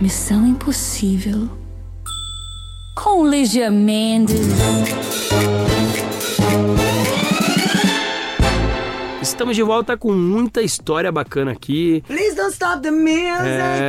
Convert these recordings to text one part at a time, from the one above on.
Missão Impossível com Lígia Mendes. Estamos de volta com muita história bacana aqui. Please don't stop the music.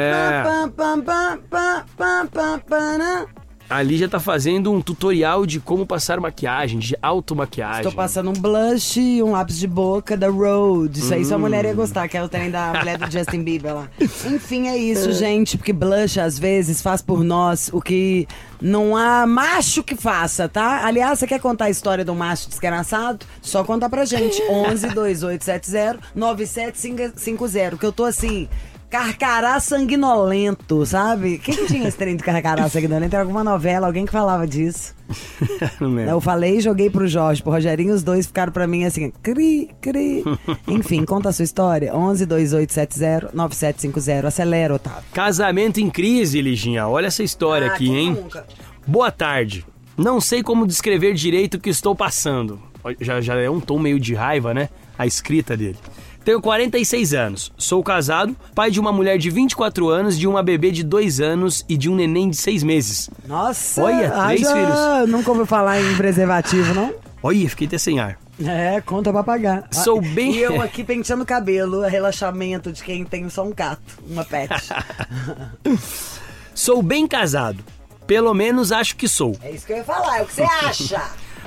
A Lígia tá fazendo um tutorial de como passar maquiagem, de automaquiagem. Estou passando um blush e um lápis de boca da Rhodes. Isso aí sua mulher ia gostar, que é o trem da mulher do Justin Bieber lá. Enfim, é isso, gente, porque blush às vezes faz por nós o que não há macho que faça, tá? Aliás, você quer contar a história do macho desgraçado? Só contar pra gente. 11-2870-9750, que eu tô assim... Carcará sanguinolento, sabe? Quem tinha esse trem de carcará sanguinolento? Era alguma novela, alguém que falava disso. Não lembro. Eu falei e joguei pro Jorge, pro Rogerinho, os dois ficaram pra mim assim, cri, cri. Enfim, conta a sua história. 11-2870-9750. Acelera, Otávio. Casamento em crise, Liginha. Olha essa história aqui, hein? Nunca. Boa tarde. Não sei como descrever direito o que estou passando. Já é um tom meio de raiva, né? A escrita dele. Tenho 46 anos, sou casado, pai de uma mulher de 24 anos, de uma bebê de 2 anos e de um neném de 6 meses. Nossa, Olha, 3 filhos. Nunca ouviu falar em preservativo, não? Olha, fiquei até sem ar. É, conta pra pagar. Sou bem... E eu aqui penteando o cabelo, relaxamento de quem tem só um gato, uma pet. Sou bem casado, pelo menos acho que sou. É isso que eu ia falar, é o que você acha.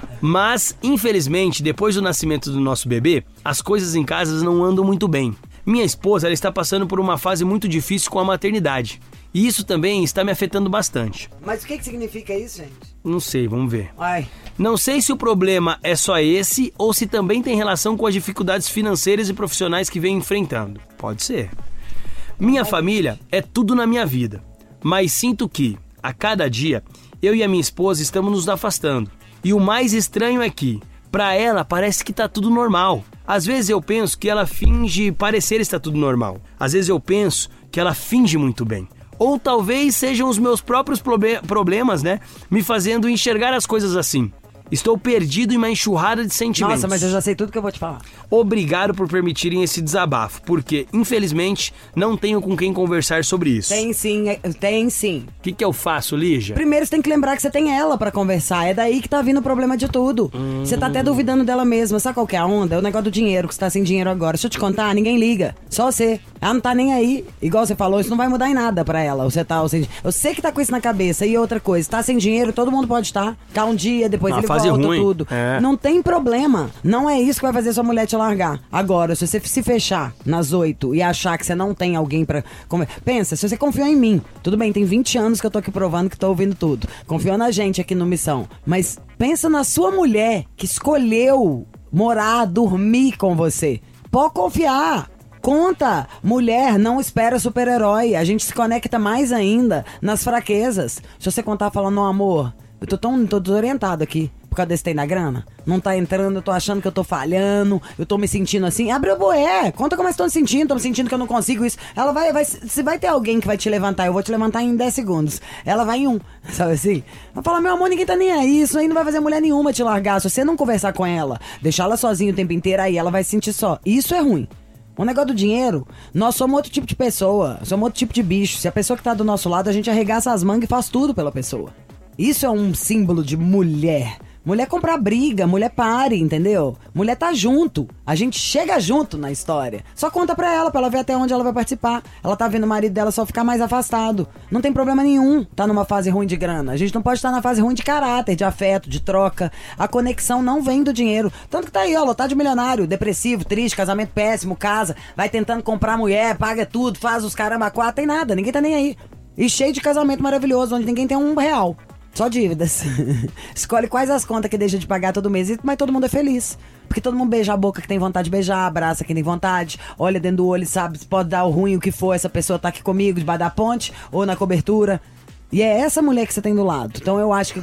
Mas, infelizmente, depois do nascimento do nosso bebê, as coisas em casa não andam muito bem. Minha esposa ela está passando por uma fase muito difícil com a maternidade. E isso também está me afetando bastante. Mas o que significa isso, gente? Não sei, vamos ver. Ai. Não sei se o problema é só esse ou se também tem relação com as dificuldades financeiras e profissionais que vem enfrentando. Pode ser. Minha família é tudo na minha vida. Mas sinto que, a cada dia, eu e a minha esposa estamos nos afastando. E o mais estranho é que, pra ela, parece que tá tudo normal. Às vezes eu penso que ela finge parecer estar tudo normal. Às vezes eu penso que ela finge muito bem. Ou talvez sejam os meus próprios problemas, né? Me fazendo enxergar as coisas assim. Estou perdido em uma enxurrada de sentimentos. Nossa, mas eu já sei tudo que eu vou te falar. Obrigado por permitirem esse desabafo, porque, infelizmente, não tenho com quem conversar sobre isso. Tem sim, tem sim. O que eu faço, Lígia? Primeiro você tem que lembrar que você tem ela pra conversar. É daí que tá vindo o problema de tudo. Você tá até duvidando dela mesma. Sabe qual que é a onda? É o negócio do dinheiro, que você tá sem dinheiro agora. Deixa eu te contar, ninguém liga. Só você. Ela não tá nem aí. Igual você falou, isso não vai mudar em nada pra ela. Eu sei que tá com isso na cabeça. E outra coisa, tá sem dinheiro, todo mundo pode estar. Cá um dia, depois ele volta ruim. Tudo. É. Não tem problema. Não é isso que vai fazer sua mulher te largar. Agora, se você se fechar nas 8 e achar que você não tem alguém pra... Pensa, se você confiou em mim. Tudo bem, tem 20 anos que eu tô aqui provando que tô ouvindo tudo. Confiou na gente aqui no Missão. Mas pensa na sua mulher que escolheu morar, dormir com você. Pode confiar. Conta, mulher não espera super-herói. A gente se conecta mais ainda nas fraquezas. Se você contar falando, não, amor, eu tô desorientado aqui por causa desse tem na grana. Não tá entrando, eu tô achando que eu tô falhando, eu tô me sentindo assim. Abre o boé, conta como eu estou me sentindo, tô me sentindo que eu não consigo isso. Ela se vai ter alguém que vai te levantar, eu vou te levantar em 10 segundos. Ela vai em 1, sabe assim? Ela fala, meu amor, ninguém tá nem aí, isso aí não vai fazer mulher nenhuma te largar. Se você não conversar com ela, deixar ela sozinha o tempo inteiro, aí ela vai se sentir só. Isso é ruim. O negócio do dinheiro, nós somos outro tipo de pessoa, somos outro tipo de bicho. Se a pessoa que tá do nosso lado, a gente arregaça as mangas e faz tudo pela pessoa. Isso é um símbolo de mulher. Mulher compra briga, mulher pare, entendeu? Mulher tá junto. A gente chega junto na história. Só conta pra ela ver até onde ela vai participar. Ela tá vendo o marido dela só ficar mais afastado. Não tem problema nenhum tá numa fase ruim de grana. A gente não pode estar na fase ruim de caráter, de afeto, de troca. A conexão não vem do dinheiro. Tanto que tá aí, ó, lotado de milionário, depressivo, triste, casamento péssimo, casa, vai tentando comprar mulher, paga tudo, faz os caramba quatro, tem nada, ninguém tá nem aí. E cheio de casamento maravilhoso, onde ninguém tem R$1. Só dívidas. Escolhe quais as contas que deixa de pagar todo mês, mas todo mundo é feliz. Porque todo mundo beija a boca que tem vontade de beijar, abraça quem tem vontade, olha dentro do olho e sabe se pode dar o ruim o que for, essa pessoa tá aqui comigo, debaixo da ponte ou na cobertura. E é essa mulher que você tem do lado. Então eu acho que